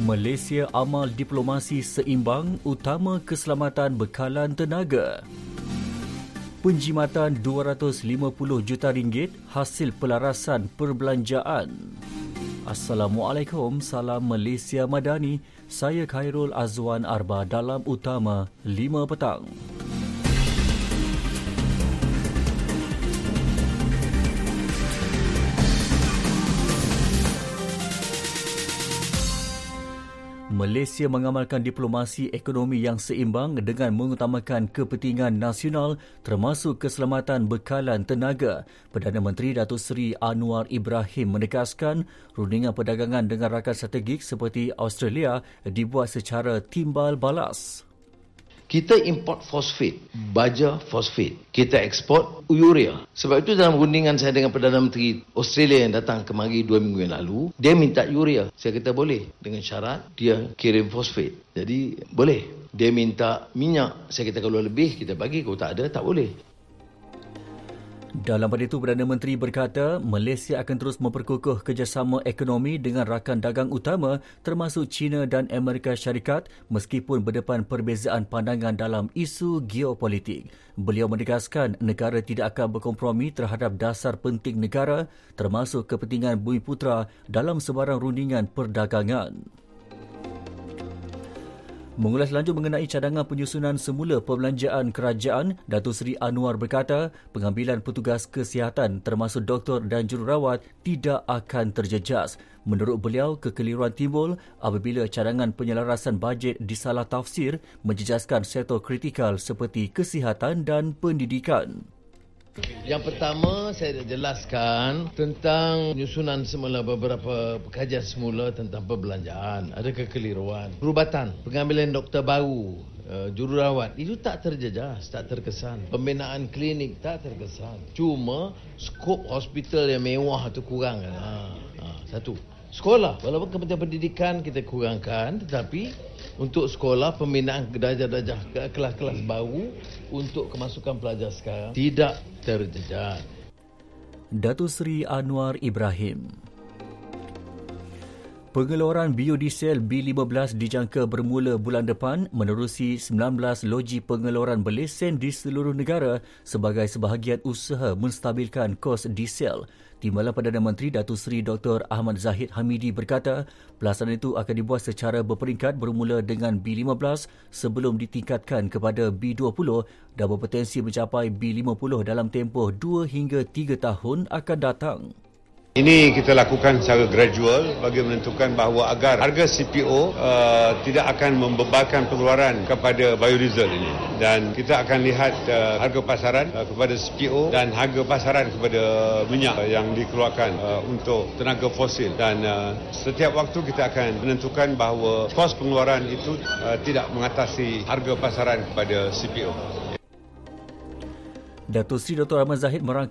Malaysia amal diplomasi seimbang utama keselamatan bekalan tenaga. Penjimatan RM250 juta hasil pelarasan perbelanjaan. Assalamualaikum, salam Malaysia Madani. Saya Khairul Azwan Arba dalam Utama 5 petang. Malaysia mengamalkan diplomasi ekonomi yang seimbang dengan mengutamakan kepentingan nasional termasuk keselamatan bekalan tenaga. Perdana Menteri Datuk Seri Anwar Ibrahim menegaskan rundingan perdagangan dengan rakan strategik seperti Australia dibuat secara timbal balas. Kita import fosfat, baja fosfat. Kita ekspor urea. Sebab itu dalam rundingan saya dengan Perdana Menteri Australia yang datang kemari 2 minggu yang lalu, dia minta urea. Saya kata boleh dengan syarat dia kirim fosfat. Jadi boleh. Dia minta minyak. Saya kata kalau lebih kita bagi, kalau tak ada tak boleh. Dalam pada itu, Perdana Menteri berkata Malaysia akan terus memperkukuh kerjasama ekonomi dengan rakan dagang utama termasuk China dan Amerika Syarikat meskipun berdepan perbezaan pandangan dalam isu geopolitik. Beliau menegaskan negara tidak akan berkompromi terhadap dasar penting negara termasuk kepentingan Bumiputera dalam sebarang rundingan perdagangan. Mengulas lanjut mengenai cadangan penyusunan semula perbelanjaan kerajaan, Datuk Seri Anwar berkata pengambilan petugas kesihatan termasuk doktor dan jururawat tidak akan terjejas. Menurut beliau, kekeliruan timbul apabila cadangan penyelarasan bajet disalah tafsir menjejaskan sektor kritikal seperti kesihatan dan pendidikan. Yang pertama, saya dah jelaskan tentang penyusunan semula beberapa kajian semula tentang perbelanjaan. Ada kekeliruan. Perubatan, pengambilan doktor baru, jururawat, itu tak terjejas, tak terkesan. Pembinaan klinik tak terkesan. Cuma skop hospital yang mewah itu kurang. Satu. Sekolah, walaupun Kementerian Pendidikan kita kurangkan, tetapi untuk sekolah pembinaan darjah-darjah kelas-kelas baru untuk kemasukan pelajar sekarang tidak terjejas. Datuk Seri Anwar Ibrahim. Pengeluaran biodiesel B15 dijangka bermula bulan depan menerusi 19 loji pengeluaran berlesen di seluruh negara sebagai sebahagian usaha menstabilkan kos diesel. Timbalan Perdana Menteri Datuk Seri Dr. Ahmad Zahid Hamidi berkata pelaksanaan itu akan dibuat secara berperingkat bermula dengan B15 sebelum ditingkatkan kepada B20 dan berpotensi mencapai B50 dalam tempoh 2 hingga 3 tahun akan datang. Ini kita lakukan secara gradual bagi menentukan bahawa agar harga CPO tidak akan membebankan pengeluaran kepada biodiesel ini. Dan kita akan lihat harga pasaran kepada CPO dan harga pasaran kepada minyak yang dikeluarkan untuk tenaga fosil. Dan setiap waktu kita akan menentukan bahawa kos pengeluaran itu tidak mengatasi harga pasaran kepada CPO. Datuk Seri Dr. Ahmad Zahid